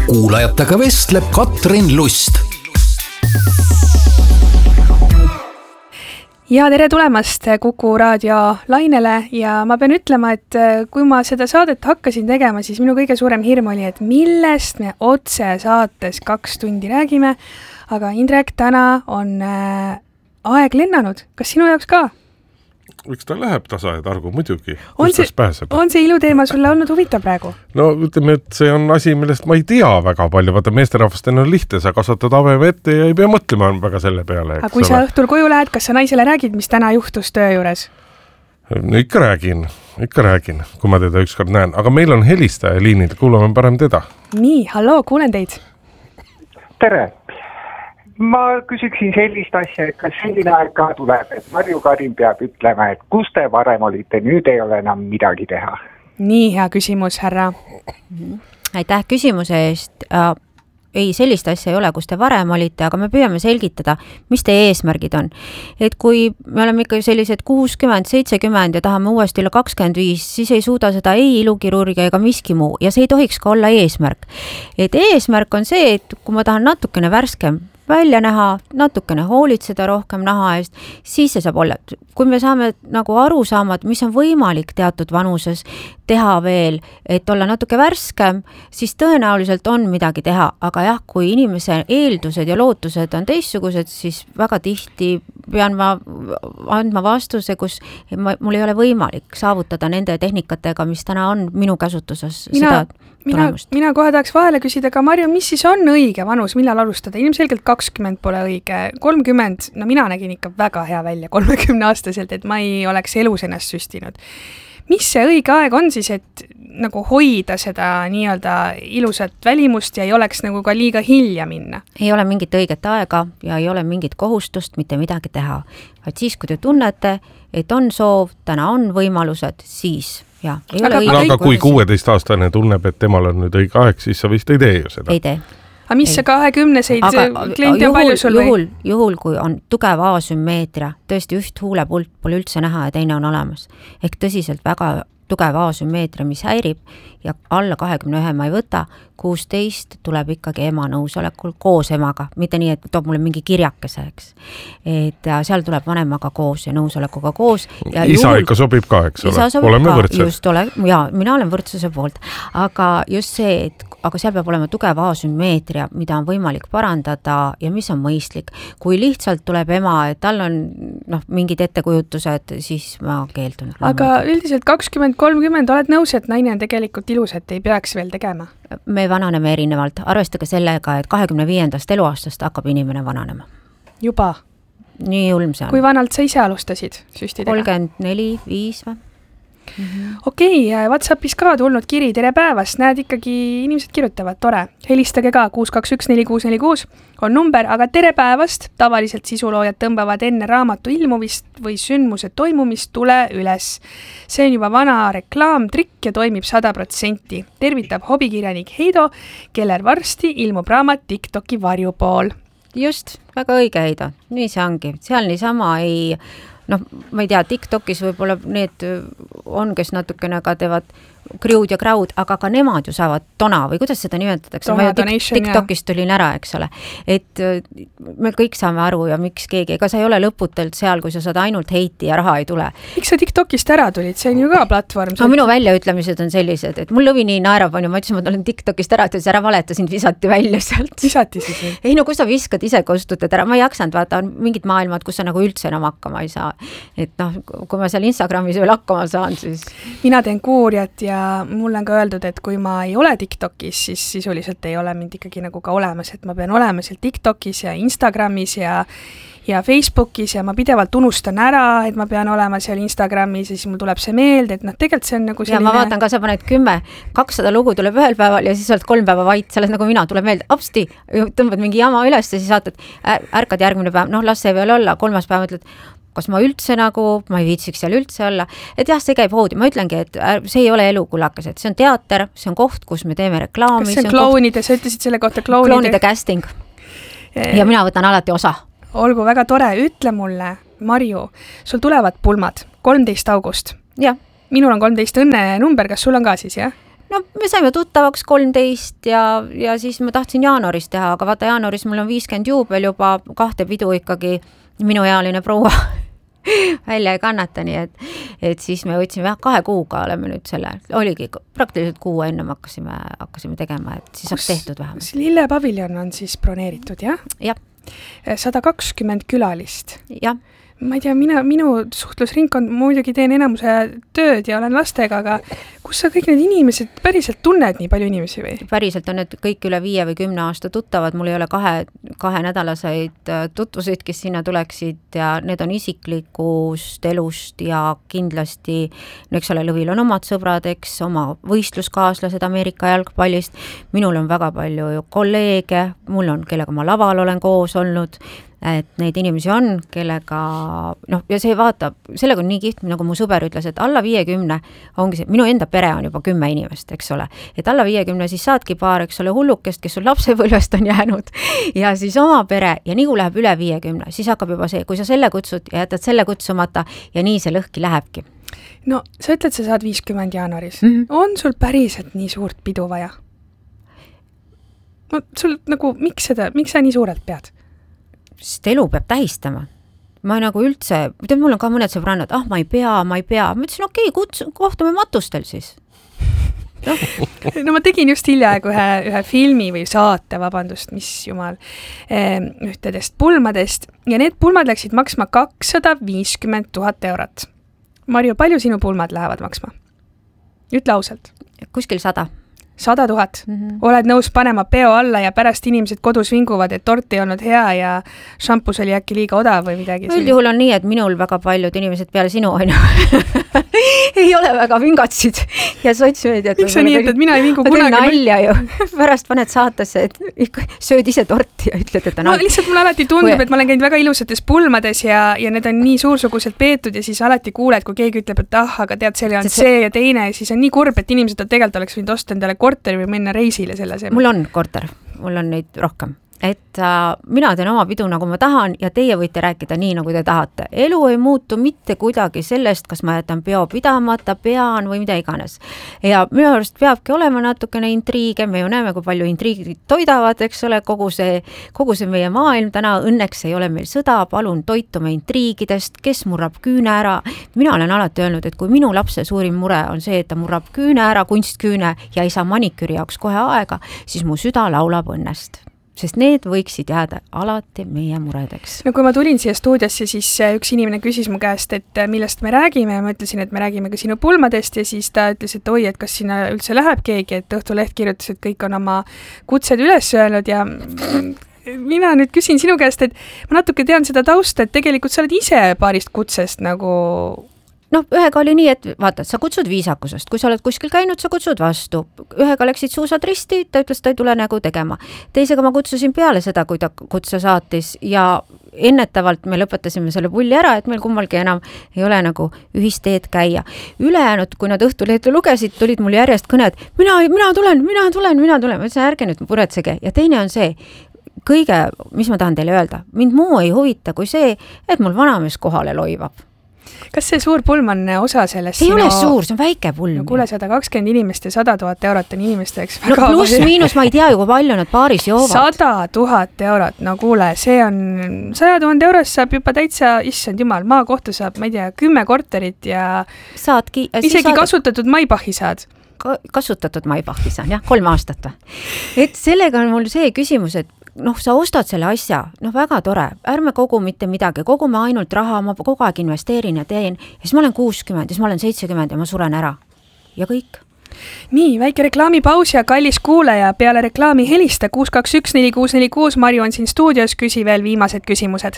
kuulajatega vestleb Katrin Lust. Ja tere tulemast Kuku raadio lainele ja ma pean ütlema, et kui ma seda saadet hakkasin tegema, siis minu kõige suurem hirm oli, et millest me otse saates 2 tundi räägime, aga Indrek, täna on aeg lennanud. Kas sinu jaoks ka? Miks ta läheb tasa ja targu muidugi? On see iluteema sulle olnud huvitav praegu? No ütleme, et see on asi, millest ma ei tea väga palju. Vaata, meesterahvastel on lihtne, sa kasvatad habeme ette ja ei pea mõtlema väga selle peale. Aga kui sa õhtul koju lähed, kas sa naisele räägid, mis täna juhtus töö juures? No ikka räägin, kui ma teda ükskord näen. Aga meil on helistaja liinid, kuulame parem teda. Nii, halloo, kuulen teid. Tere! Ma küsiksin sellist asja, et kas selline aeg ka tuleb, et Marju Karin peab ütlema, et kus te varem olite, nüüd ei ole enam midagi teha. Nii hea küsimus, härra. Aitäh küsimuse eest. Ei, sellist asja ei ole, kus te varem olite, aga me püüame selgitada, mis teie eesmärgid on. Et kui me oleme ikka sellised 60-70 ja tahame uuesti üle 25, siis ei suuda seda ei ilukirurgia ega miski muu ja see ei tohiks ka olla eesmärk. Et eesmärk on see, et kui ma tahan natukene värskem välja näha, natukene hoolitseda rohkem naha eest, siis see saab olla. Kui me saame nagu aru saama, mis on võimalik teatud vanuses teha veel, et olla natuke värskem, siis tõenäoliselt on midagi teha. Aga jah, kui inimese eeldused ja lootused on teistsugused, siis väga tihti pean ma andma vastuse, kus mul ei ole võimalik saavutada nende tehnikatega, mis täna on minu käsutuses seda tulemust. Mina kohe tahaks vahele küsida, aga Marju, mis siis on õige vanus, millal alustada? Ilmselgelt 20 pole õige, 30, no mina nägin ikka väga hea välja 30-aastaselt, et ma ei oleks elus ennast süstinud. Mis see õige aeg on siis, et nagu hoida seda nii-öelda ilusat välimust ja ei oleks nagu ka liiga hilja minna? Ei ole mingit õiget aega ja ei ole mingit kohustust mitte midagi teha. Vaid siis, kui te tunnete, et on soov, täna on võimalused, siis ja. Aga kui 16-aastane tunneb, et temal on nüüd õige aeg, siis sa vist ei tee ju seda. Ei tee. Aga mis see 20-seid klienti on palju sul või? Juhul, kui on tugev asümmeetria, tõesti üht huulepult pole üldse näha ja teine on olemas. Ehk tõsiselt väga tugev asümmeetria, mis häirib ja alla 21 ma ei võta, 16 tuleb ikkagi ema nõusolekul koos emaga, mitte nii, et toob mulle mingi kirjakese, eks. Et seal tuleb vanemaga koos ja nõusolekuga koos. Ja isa ikka sobib ka, eks ole? Oleme võrdsed. Mina olen võrdsuse poolt, aga just see, aga seal peab olema tugev asümmeetria, mida on võimalik parandada ja mis on mõistlik. Kui lihtsalt tuleb ema, et tal on mingid ettekujutused, siis ma keeldun. Aga üldiselt 20-30 oled nõus, et naine on tegelikult ilus, et ei peaks veel tegema? Me vananeme erinevalt. Arvestage sellega, et 25. eluaastast hakkab inimene vananema. Juba? Nii julm see on. Kui vanalt sa ise alustasid süstidega? 34, 5 või? Okei, WhatsAppis ka tulnud kiri, tere päevast, näed ikkagi inimesed kirjutavad, tore. Helistage ka, 6214646 on number, aga tere päevast, tavaliselt sisuloojad tõmbavad enne raamatu ilmumist või sündmuse toimumist tule üles. See on juba vana reklaamtrikk ja toimib 100%. Tervitab hobikirjanik Heido, kellel varsti ilmub raamat TikToki varjupool. Just, väga õige Heido, nii see ongi. Seal niisama ma ei tea, TikTokis võib-olla need on, kes natukene ka teevad kriud ja kraud, aga ka nemad ju saavad tona või kuidas seda nimetatakse? Ma ju TikTokist tulin ära, eks ole. Et me kõik saame aru ja miks keegi, ega sa ei ole lõputelt seal, kui sa saad ainult heiti ja raha ei tule. Miks sa TikTokist ära tulid? See on ju ka platvorm. No minu väljaütlemised on sellised, et mul lõvi nii naerab on ja ma ütlesin, ma olen TikTokist ära, et ära valeta, sind visati välja sealt. Visati siis? Ei no, kui sa viskad ise kostutad ära, ma ei jaksanud, vaata, on mingid maailmad, kus sa nagu üldse enam hakkama ei saa. Et kui ma seal Instagramis veel hakkama saan, siis... Mina teen kuurjat ja mulle on ka öeldud, et kui ma ei ole TikTokis, siis sisuliselt ei ole mind ikkagi nagu ka olemas, et ma pean olema seal TikTokis ja Instagramis ja Facebookis ja ma pidevalt unustan ära, et ma pean olema seal Instagramis ja siis mul tuleb see meelde, et tegelikult see on nagu selline... Ja ma vaatan ka, sa paned 200 lugu tuleb ühel päeval ja siis oled 3 päeva vait, sa oled nagu mina, tuleb meelde, apsti, tõmbad mingi jama üles ja siis saatad, ärkad järgmine päev, las see veel olla, 3. päev ütled, kas ma üldse nagu, ma ei viitsiks seal üldse olla, et jah, see käib hoodi, ma ütlengi, et see ei ole elukullakas, et see on teater, see on koht, kus me teeme reklaami. Kas see on klounide, sa ütlesid selle kohta klounide casting ja mina võtan alati osa. Olgu, väga tore, ütle mulle, Marju, sul tulevad pulmad 13 august. Jah. Minul on 13 õnne number, kas sul on ka siis, jah? no me saime tuttavaks 13 ja siis ma tahtsin jaanuaris teha, aga vaata jaanuaris mul on 50 juubel juba 2 pidu ikkagi minuealine proua välja ei kannata, nii et siis me võtsime 2 kuuga oleme nüüd selle, oligi praktiliselt kuu enne me hakkasime tegema, et siis saaks tehtud vähemalt. Lillepaviljon on siis broneeritud, jah? Jah. 120 külalist. Jah. Ma ei tea, minu suhtlusringkond muidugi teen enamuse tööd ja olen lastega, aga kus sa kõik need inimesed päriselt tunned nii palju inimesi või? Päriselt on need kõik üle 5 või 10 aasta tuttavad, mul ei ole 2 nädalaseid tutvuseid, kes sinna tuleksid ja need on isiklikust elust ja kindlasti, no eks ole, Lõvil on omad sõbrad, eks oma võistluskaaslased Ameerika jalgpallist, minul on väga palju kolleege, mul on, kellega ma laval olen koos olnud, et neid inimesi on, kellega, noh, ja see vaatab, sellega on nii kiht, nagu mu sõber ütles, et alla 50 ongi see, minu enda pere on juba 10 inimest, eks ole, et alla 50 siis saadki paar, eks ole, hullukest, kes sul lapsepõlvest on jäänud ja siis oma pere ja nii kui läheb üle 50, siis hakkab juba see, kui sa selle kutsud ja jätad selle kutsumata ja nii see lõhki lähebki. No, sa ütled, sa saad 50 jaanuaris. On sul päriselt nii suurt pidu vaja? No sul nagu, miks sa nii suurelt pead? Sest elu peab tähistama. Ma nagu üldse, mul on ka mõned sõbrannad, ma ei pea. Ma ütlesin, okei, kohtume matustel siis. No ma tegin just hiljaaegu ühe filmi või saate, vabandust, mis jumal, ühtedest pulmadest ja need pulmad läksid maksma 250 000 eurot. Marju, palju sinu pulmad lähevad maksma? Ütle ausalt. Kuskil 100. 100 000. Oled nõus panema peo alla ja pärast inimesed kodus vinguvad, et tort ei olnud hea ja šampus oli äkki liiga odav või midagi. Üldjuhul on nii, et minul väga paljud inimesed peale sinu aina ei ole väga vingatsid ja sotsmeediat. Miks sa nii, et mina ei vingu kunagi? Ma teen nalja ju. Pärast paned saatesse, et sööd ise torti ja ütled, et on no, lihtsalt mulle alati tundub, et ma olen käinud väga ilusates pulmades ja need on nii suursuguselt peetud ja siis alati kuuled, kui keegi ütleb, et aga tead, see on see ja teine ja siis on nii kurb, et inimesed tegelikult oleks võinud osta endale korteri või minna reisile selle asemel. Mul on korter, mul on neid rohkem. Et mina teen oma pidu, nagu ma tahan ja teie võite rääkida nii, nagu te tahate. Elu ei muutu mitte kuidagi sellest, kas ma jätan peo pidamata, pean või mida iganes. Ja minu arust peabki olema natukene intriige, me ju näeme, kui palju intriigid toidavad, eks ole, kogu see meie maailm täna, õnneks ei ole meil sõda, palun toitume intriigidest, kes murrab küüne ära. Mina olen alati öelnud, et kui minu lapse suurim mure on see, et ta murrab küüne ära, kunstküüne ja ei saa maniküüri jaoks kohe aega, siis mu süda laulab õnnest. Sest need võiksid jääda alati meie muredeks. No kui ma tulin siia stuudiosse, siis üks inimene küsis mu käest, et millest me räägime ja ma ütlesin, et me räägime ka sinu pulmadest ja siis ta ütles, et oi, et kas sinna üldse läheb keegi, et Õhtuleht kirjutas, et kõik on oma kutsed üles öelnud ja mina nüüd küsin sinu käest, et ma natuke tean seda tausta, et tegelikult sa oled ise paarist kutsest nagu... No ühega oli nii, et vaata, sa kutsud viisakusest, kui sa oled kuskil käinud, sa kutsud vastu. Ühega läksid suusad risti, ta ütles, ta ei tule nägu tegema. Teisega ma kutsusin peale seda, kui ta kutse saatis ja ennetavalt me lõpetasime selle pulli ära, et meil kummalgi enam ei ole nagu ühisteed käia. Ülejäänud, kui nad Õhtulehte lugesid, tulid mul järjest kõned, mina tulen, ma ütlesin, ärge nüüd puretsege. Ja teine on see, kõige, mis ma tahan teile öelda, mind muu ei huvita kui see, et mul vanamees kohale loivab. Kas see suur pulm on osa sellest? Ei ole suur, see on väike pulm. No kuule, 120 inimest ja 100 000 eurot on inimesteks väga no pluss miinus, ma ei tea ju, kui palju nad paaris joovad. 100 000 eurot, no kuule, see on 100 000 eurost saab juba täitsa, issand jumal, maakohta saab, ma ei tea, 10 korterit ja saadki, isegi kasutatud maipahi saad. Kasutatud maipahi saan, jah, 3 aastat. Et sellega on mul see küsimus, et sa ostad selle asja, väga tore, ärme kogu mitte midagi, kogume ainult raha, ma kogu aeg investeerin ja teen, ja siis ma olen 60, ja siis ma olen 70 ja ma suren ära. Ja kõik. Nii, väike reklaamipaus ja kallis kuulaja, peale reklaami helista 6214646, Marju on siin stuudios, küsi veel viimased küsimused.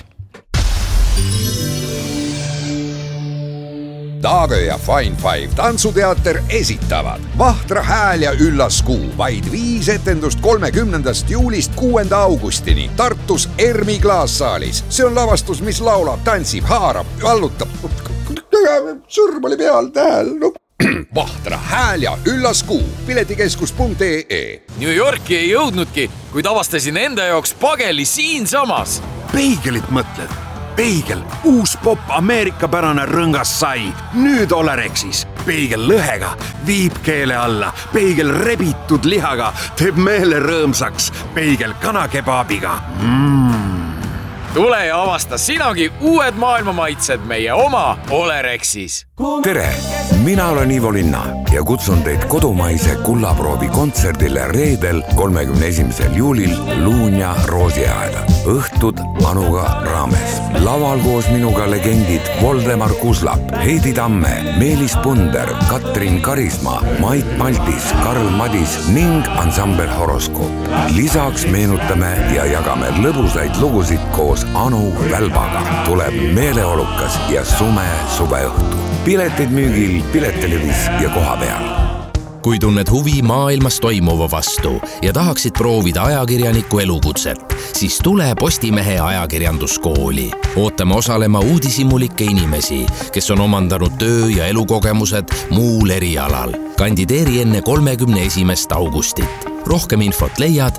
Taagö ja Fine Five tantsuteater esitavad Vahtra hääl ja üllas kuu, vaid 5 etendust 30. juulist 6. augustini Tartus Ermi klaassaalis. See on lavastus, mis laulab, tantsib, haarab, vallutab. Sõrm oli peal, tähel. Vahtra hääl ja üllas kuu, piletikeskus.ee. New Yorki ei jõudnudki, kuid avastasin enda jaoks pageli siinsamas. Peigelit mõtled? Peigel, uus popp ameerikapärane rõngas sai. Nüüd Olerexis. Peigel lõhega, viib keele alla. Peigel rebitud lihaga, teeb meele rõõmsaks. Peigel kanakebaabiga. Tule ja avasta sinagi uued maailmamaitsed meie oma Olerexis. Tere, mina olen Ivo Linna ja kutsun teid kodumaise kullaproovi kontserdile reedel 31. juulil Luunja Roosiaeda. Õhtud Anuga raames. Laval koos minuga legendid Voldemar Kuslap, Heidi Tamme, Meelis Punder, Katrin Karisma, Mait Maltis, Karl Madis ning ansambel Horoskoop. Lisaks meenutame ja jagame lõbusaid lugusid koos Anu Välbaga. Tuleb meeleolukas ja sume suveõhtu. Piletid müügil Piletelevis ja koha peal. Kui tunned huvi maailmas toimuva vastu ja tahaksid proovida ajakirjaniku elukutset, siis tule Postimehe ajakirjanduskooli. Ootame osalema uudishimulikke inimesi, kes on omandanud töö- ja elukogemused muul erialal. Kandideeri enne 31. augustit. Rohkem infot leiad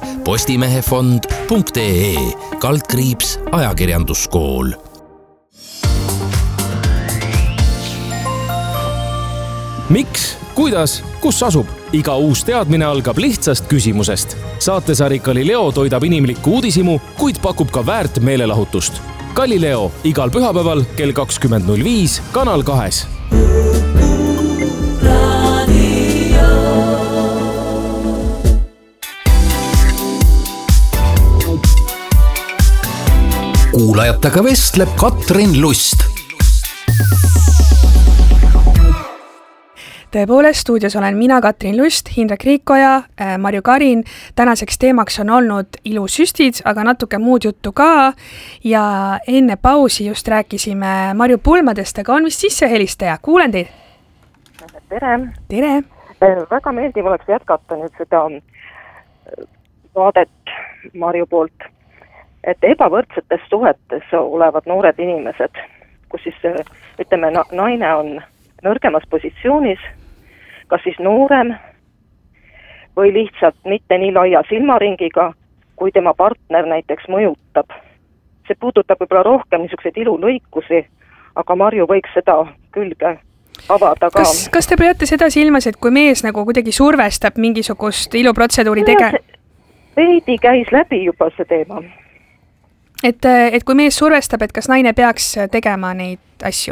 postimehefond.ee/ajakirjanduskool. Miks, kuidas, kus asub? Iga uus teadmine algab lihtsast küsimusest. Saatesari Galileo toidab inimlikku uudishimu, kuid pakub ka väärt meelelahutust. Galileo igal pühapäeval kell 20.05 Kanal 2. Kuulajatega vestleb Katrin Lust. Tõepoolest, stuudios olen mina, Katrin Lust, Hindrek Riikoja, Marju Karin. Tänaseks teemaks on olnud ilusüstid, aga natuke muud juttu ka. Ja enne pausi just rääkisime Marju pulmadest, aga on vist sissehelistaja. Kuulen teid. Tere. Tere. Väga meeldiv oleks jätkata nüüd seda vaadet Marju poolt, et ebavõrdsetes suhetes olevad noored inimesed, kus siis ütleme, naine on nõrgemas positsioonis, kas siis noorem või lihtsalt mitte nii laia silmaringiga, kui tema partner näiteks mõjutab. See puudutab võib-olla rohkem niisuguseid ilulõikusi, aga Marju võiks seda külge avada ka. Kas te peate seda silmas, et kui mees nagu kuidagi survestab mingisugust iluprotseduuri Veidi käis läbi juba see teema. Et kui mees survestab, et kas naine peaks tegema neid asju?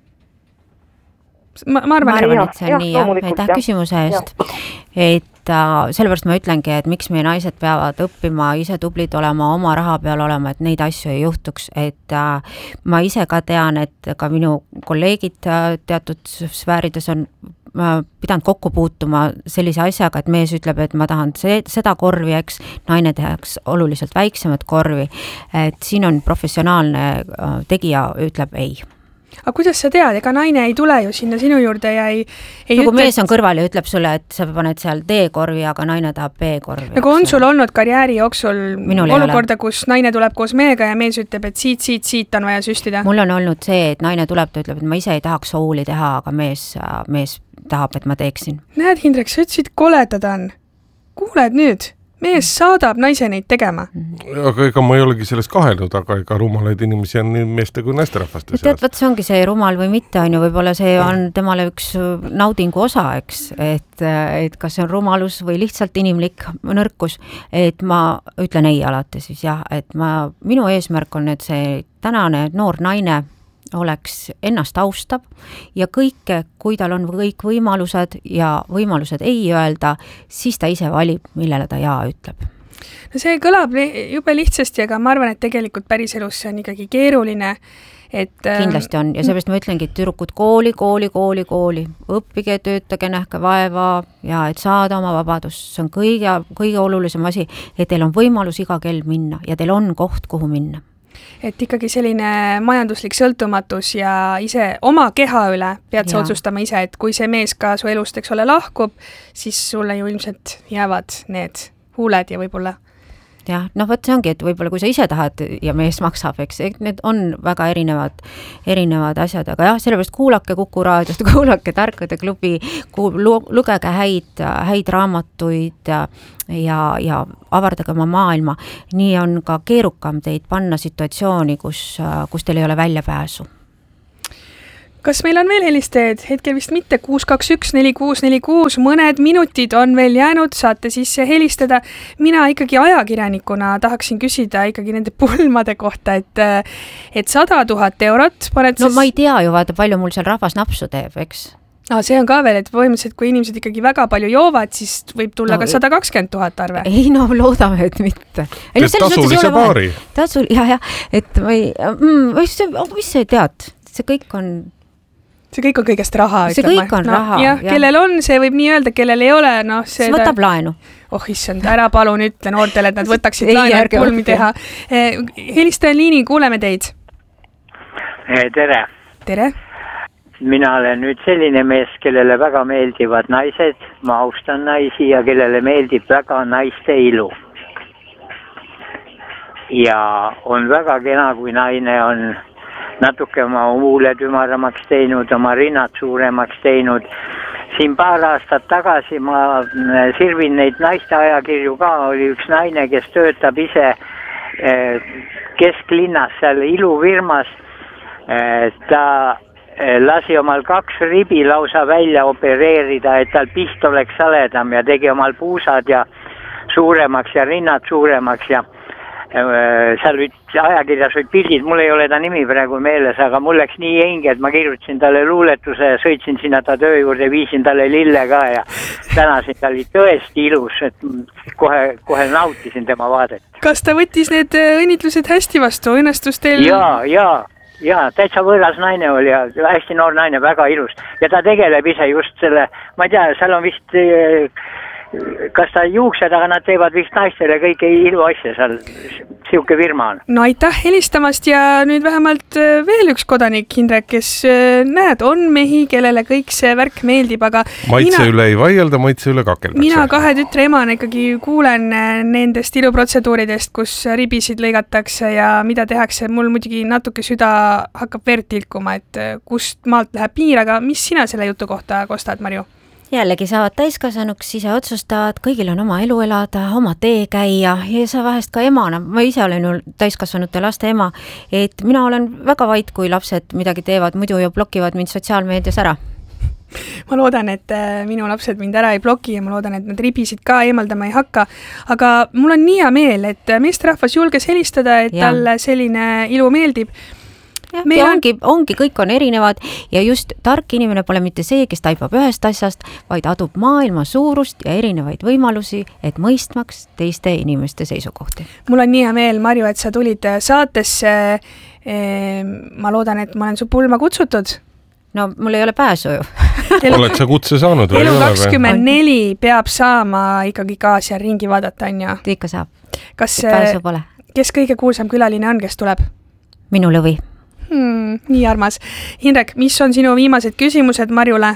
Ma arvan, et see on nii, jah. Aitäh küsimuse eest. Et sellepärast ma ütlengi, et miks meie naised peavad õppima, ise tublid olema, oma raha peal olema, et neid asju ei juhtuks. Et ma ise ka tean, et ka minu kolleegid teatud sfäärides on pidanud kokku puutuma sellise asjaga, et mees ütleb, et ma tahan seda korvi, eks, naine tehaks oluliselt väiksemat korvi. Et siin on professionaalne tegija, ütleb ei. Aga kuidas sa tead, ega naine ei tule ju sinna sinu juurde ja ei nagu ütle, mees on kõrval ja ütleb sulle, et sa paned seal D-korvi, aga naine tahab B-korvi. Nagu on sul olnud karjääri jooksul olukorda, kus naine tuleb koos mehega ja mees ütleb, et siit on vaja süstida? Mul on olnud see, et naine tuleb, ta ütleb, et ma ise ei tahaks sooli teha, aga mees tahab, et ma teeksin. Näed, Hindrek, sa ütlesid koledad on. Kuuled nüüd? Mees saadab naise neid tegema. Aga ega ma ei olegi sellest kahelnud, aga ega rumalaid inimesi on nii meeste kui naisterahvaste seas. Tead, see ongi see rumal või mitte, on ju, võib-olla see on temale üks naudingu osa, eks, et kas see on rumalus või lihtsalt inimlik nõrkus, et ma ütlen ei alati siis jah, et minu eesmärk on, et see tänane noor naine oleks ennast austab ja kõike, kui tal on kõik võimalused ja võimalused ei öelda, siis ta ise valib, millele ta jaa ütleb. No see kõlab jube lihtsasti, aga ma arvan, et tegelikult päris elus see on ikkagi keeruline. Kindlasti on ja seepärast ma ütlengi, et tüdrukud kooli, õppige, töötage, nähke vaeva ja et saada oma vabadust, see on kõige olulisem asi, et teil on võimalus iga kell minna ja teil on koht, kuhu minna. Et ikkagi selline majanduslik sõltumatus ja ise oma keha üle pead sa otsustama ise, et kui see mees ka su elust, eks ole, lahkub, siis sulle ju ilmselt jäävad need huuled ja võib-olla jah, võt see ongi, et võib-olla kui sa ise tahad ja mees maksab, eks need on väga erinevad asjad, aga jah, sellepärast kuulake Kuku raadiost, kuulake Tarkade klubi, lugege häid raamatuid ja avardage oma maailma. Nii on ka keerukam teid panna situatsiooni, kus teil ei ole väljapääsu. Kas meil on veel helistajaid? Hetkel vist mitte 621-4646, mõned minutid on veel jäänud, saate sisse helistada. Mina ikkagi ajakirjanikuna tahaksin küsida ikkagi nende pulmade kohta, et 100 000 eurot paned... No ma ei tea ju, vaata palju mul seal rahvas napsu teeb, eks? See on ka veel, et põhimõtteliselt kui inimesed ikkagi väga palju joovad, siis võib tulla ka 120 000 arve. Ei, loodame, et mitte. Kes tasulise baari? Et mis sa tead? See kõik on kõigest raha. See kõik on raha. Jah, kellel on, see võib nii öelda, kellel ei ole. See võtab laenu. Issand, ära palun ütle noortele, et nad võtaksid laenu, et pulmi teha. Helistaja liini, kuuleme teid. Tere. Tere. Mina olen nüüd selline mees, kellele väga meeldivad naised, ma austan naisi ja kellele meeldib väga naiste ilu. Ja on väga kena, kui naine on natuke oma huuled ümaramaks teinud, oma rinnad suuremaks teinud. Siin paar aastat tagasi ma sirvin neid naiste ajakirju ka, oli üks naine, kes töötab ise kesklinnas seal ilufirmas. Ta lasi omal 2 ribi lausa välja opereerida, et tal pist oleks saledam ja tegi omal puusad ja suuremaks ja rinnad suuremaks ja seal ajakirjas olid pildid, mul ei ole ta nimi praegu meeles, aga mul läks nii hinge, et ma kirjutasin talle luuletuse ja sõitsin sinna ta töö juurde, viisin talle lille ka ja tänasin, ta oli tõesti ilus, et kohe nautisin tema vaadet. Kas ta võttis need õnnitlused hästi vastu, õnnestus teil? Ja, täitsa võõras naine oli ja hästi noor naine, väga ilus ja ta tegeleb ise just selle, ma ei tea, seal on vist kas ta juuksed, aga nad teevad vist naistele kõike iluasja seal, siuke firma on. No aitäh helistamast ja nüüd vähemalt veel üks kodanik, Hindrek, kes näed, on mehi, kellele kõik see värk meeldib, aga maitse üle ei vaielda, maitse üle kakeldakse. Mina 2 tütre emana ikkagi kuulen nendest iluprotseduuridest, kus ribisid lõigatakse ja mida tehakse, mul muidugi natuke süda hakkab verd tilkuma, et kust maalt läheb piir, aga mis sina selle jutu kohta kostad, Marju? Jällegi saavad täiskasanuks, ise otsustavad, kõigil on oma elu elada, oma tee käia ja sa vahest ka emana, ma ise olen ju täiskasvanute laste ema, et mina olen väga vait, kui lapsed midagi teevad, muidu ju blokivad mind sotsiaalmeedias ära. Ma loodan, et minu lapsed mind ära ei bloki ja ma loodan, et nad ribisid ka eemaldama ei hakka, aga mul on nii hea meel, et meesterahvas julges helistada, et talle selline ilu meeldib. Ja ongi, kõik on erinevad ja just tark inimene pole mitte see, kes taipab ühest asjast, vaid adub maailma suurust ja erinevaid võimalusi, et mõistmaks teiste inimeste seisukohti. Mul on nii hea meel, Marju, et sa tulid saatesse. Ma loodan, et ma olen su pulma kutsutud. No mul ei ole pääsu ju. Oled sa kutse saanud? Elu 24 peab saama ikkagi ka seal ringi vaadata, on ja? Ikka saab. Pääsu pole. Kes kõige kuulsam külaline on, kes tuleb? Minu lõvi. Nii armas. Hindrek, mis on sinu viimased küsimused Marjule?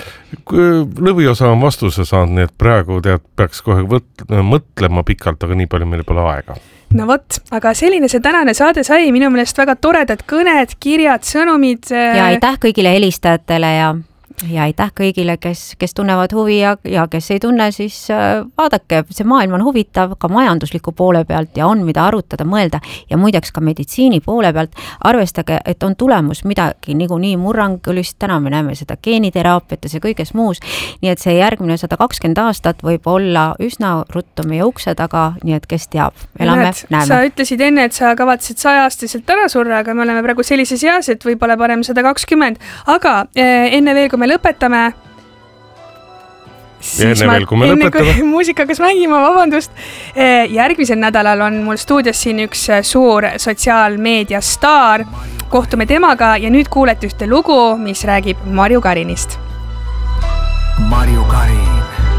Lõviosa on vastuse saanud, nii et praegu peaks kohe mõtlema pikalt, aga nii palju meil pole aega. No võt, aga selline see tänane saade sai, minu meelest väga toredad kõned, kirjad, sõnumid. Ja aitäh kõigile helistajatele ja aitäh kõigile, kes tunnevad huvi ja kes ei tunne, siis vaadake, see maailm on huvitav ka majandusliku poole pealt ja on mida arutada, mõelda ja muideks ka meditsiini poole pealt. Arvestage, et on tulemus midagi niikuinii murrangulist, täna me näeme seda geeniteraapiates ja kõiges muus, nii et see järgmine 120 aastat võib olla üsna ruttu meie ukse taga, nii et kes teab, elame, näeme. Sa ütlesid enne, et sa kavatsid 100-aastaselt ära surra, aga me oleme praegu sellises eas, et võib-olla parem 120, aga enne veel, kui me lõpetame, siis enne kui muusikakas mängima, vabandust, järgmisel nädalal on mul stuudios siin üks suur sotsiaalmeedia staar, kohtume temaga ja nüüd kuulete ühte lugu, mis räägib Marju Karinist. Marju Karin.